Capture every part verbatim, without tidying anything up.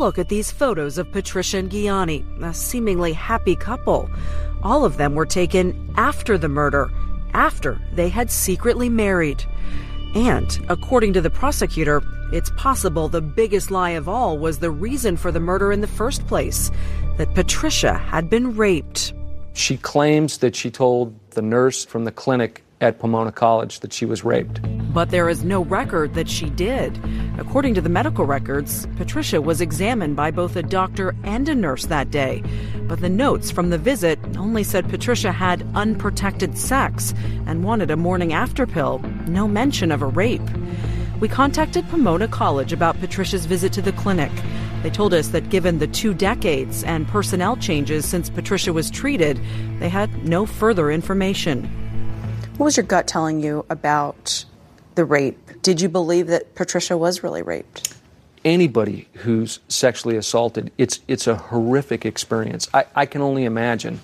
look at these photos of Patricia and Gianni, a seemingly happy couple. All of them were taken after the murder, after they had secretly married. And, according to the prosecutor, it's possible the biggest lie of all was the reason for the murder in the first place, that Patricia had been raped. She claims that she told the nurse from the clinic at Pomona College that she was raped. But there is no record that she did. According to the medical records, Patricia was examined by both a doctor and a nurse that day. But the notes from the visit only said Patricia had unprotected sex and wanted a morning after pill, no mention of a rape. We contacted Pomona College about Patricia's visit to the clinic. They told us that given the two decades and personnel changes since Patricia was treated, they had no further information. What was your gut telling you about the rape? Did you believe that Patricia was really raped? Anybody who's sexually assaulted, it's it's a horrific experience. I, I can only imagine.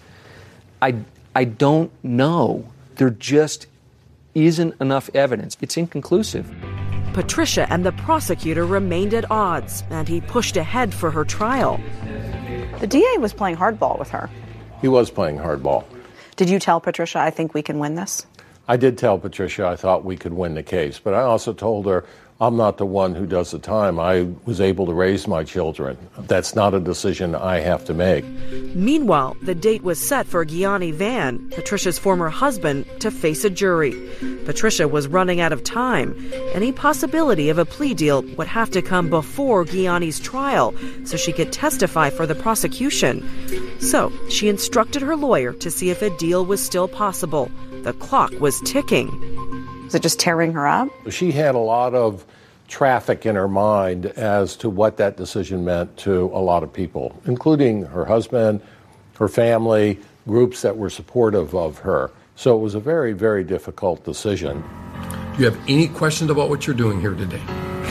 I, I don't know. There just isn't enough evidence. It's inconclusive. Patricia and the prosecutor remained at odds, and he pushed ahead for her trial. The D A was playing hardball with her. He was playing hardball. Did you tell Patricia, I think we can win this? I did tell Patricia I thought we could win the case, but I also told her I'm not the one who does the time. I was able to raise my children. That's not a decision I have to make. Meanwhile, the date was set for Gianni Van, Patricia's former husband, to face a jury. Patricia was running out of time. Any possibility of a plea deal would have to come before Gianni's trial so she could testify for the prosecution. So she instructed her lawyer to see if a deal was still possible. The clock was ticking. Was it just tearing her up? She had a lot of traffic in her mind as to what that decision meant to a lot of people, including her husband, her family, groups that were supportive of her. So it was a very, very difficult decision. Do you have any questions about what you're doing here today?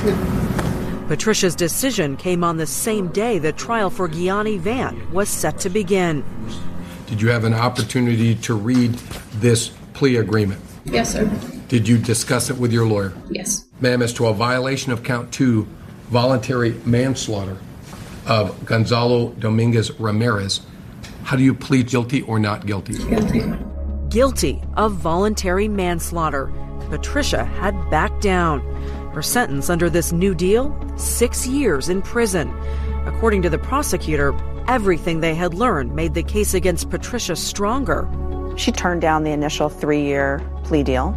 Patricia's decision came on the same day the trial for Gianni Van was set to begin. Did you have an opportunity to read this plea agreement? Yes, sir. Did you discuss it with your lawyer? Yes. Ma'am, as to a violation of count two, voluntary manslaughter of Gonzalo Dominguez Ramirez, how do you plead guilty or not guilty? Guilty. Guilty of voluntary manslaughter. Patricia had backed down. Her sentence under this new deal? Six years in prison. According to the prosecutor, everything they had learned made the case against Patricia stronger. She turned down the initial three-year plea deal.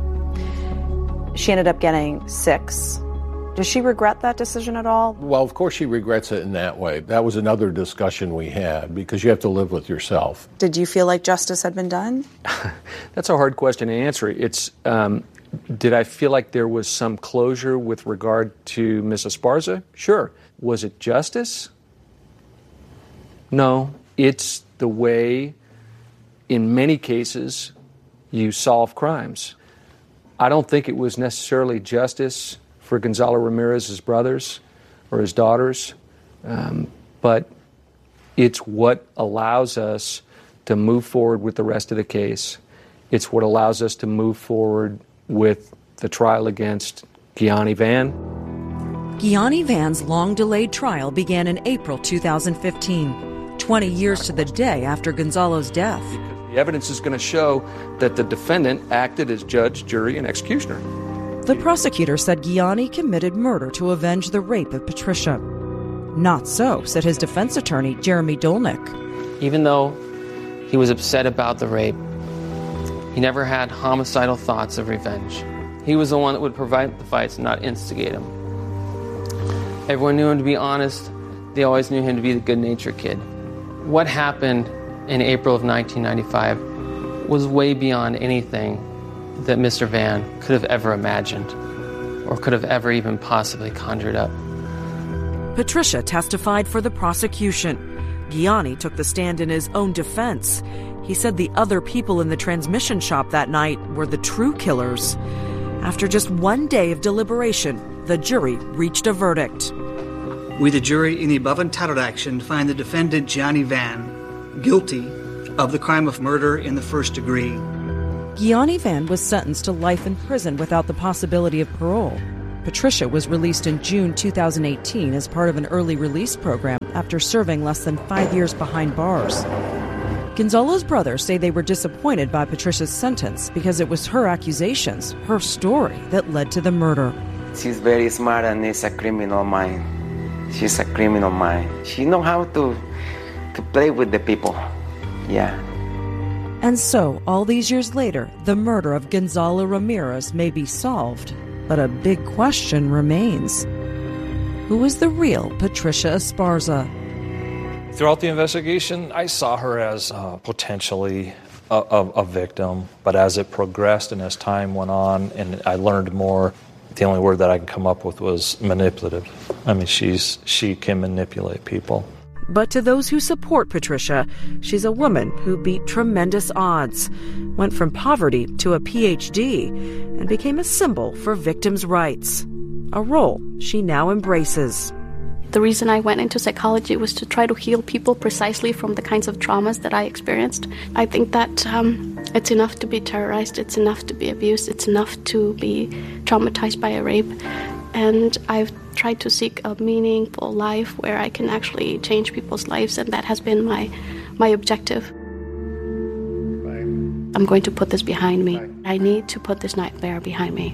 She ended up getting six. Does she regret that decision at all? Well, of course she regrets it in that way. That was another discussion we had, because you have to live with yourself. Did you feel like justice had been done? That's a hard question to answer. It's, um, did I feel like there was some closure with regard to Miz Esparza? Sure. Was it justice? No. It's the way, in many cases, you solve crimes. I don't think it was necessarily justice for Gonzalo Ramirez's brothers or his daughters, um, but it's what allows us to move forward with the rest of the case. It's what allows us to move forward with the trial against Gianni Van. Gianni Van's long-delayed trial began in April two thousand fifteen, twenty years to the day after Gonzalo's death. The evidence is going to show that the defendant acted as judge, jury, and executioner. The prosecutor said Gianni committed murder to avenge the rape of Patricia. Not so, said his defense attorney, Jeremy Dolnick. Even though he was upset about the rape, he never had homicidal thoughts of revenge. He was the one that would provide the fights, not instigate them. Everyone knew him to be honest. They always knew him to be the good-natured kid. What happened in April of nineteen ninety-five was way beyond anything that Mister Van could have ever imagined or could have ever even possibly conjured up. Patricia testified for the prosecution. Gianni took the stand in his own defense. He said the other people in the transmission shop that night were the true killers. After just one day of deliberation, the jury reached a verdict. We, the jury, in the above entitled action, find the defendant, Gianni Van, guilty of the crime of murder in the first degree. Gianni Van was sentenced to life in prison without the possibility of parole. Patricia was released in June two thousand eighteen as part of an early release program after serving less than five years behind bars. Gonzalo's brothers say they were disappointed by Patricia's sentence because it was her accusations, her story, that led to the murder. She's very smart and is a criminal mind. She's a criminal mind. She knows how to, to play with the people. Yeah. And so, all these years later, the murder of Gonzalo Ramirez may be solved, but a big question remains. Who is the real Patricia Esparza? Throughout the investigation, I saw her as uh, potentially a, a, a victim, but as it progressed and as time went on and I learned more, the only word that I could come up with was manipulative. I mean, she's she can manipulate people. But to those who support Patricia, she's a woman who beat tremendous odds, went from poverty to a P H D, and became a symbol for victims' rights, a role she now embraces. The reason I went into psychology was to try to heal people precisely from the kinds of traumas that I experienced. I think that um, it's enough to be terrorized, it's enough to be abused, it's enough to be traumatized by a rape. And I've tried to seek a meaningful life where I can actually change people's lives, and that has been my, my objective. Right. I'm going to put this behind me. Right. I need to put this nightmare behind me.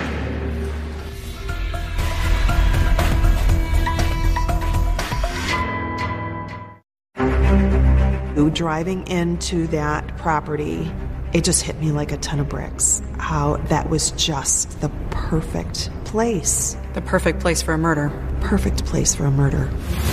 Driving into that property, it just hit me like a ton of bricks. How that was just the perfect place. The perfect place for a murder. Perfect place for a murder.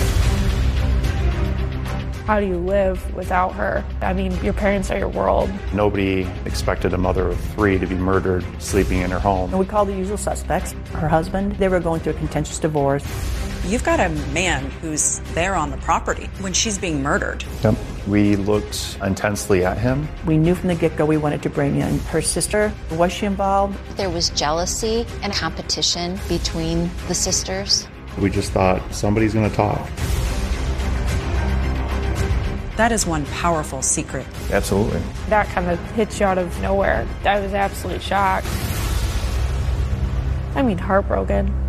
How do you live without her? I mean, your parents are your world. Nobody expected a mother of three to be murdered sleeping in her home. And we called the usual suspects. Her husband, they were going through a contentious divorce. You've got a man who's there on the property when she's being murdered. Yep. We looked intensely at him. We knew from the get-go we wanted to bring in her sister. Was she involved? There was jealousy and competition between the sisters. We just thought somebody's going to talk. That is one powerful secret. Absolutely. That kind of hits you out of nowhere. I was absolutely shocked. I mean, heartbroken.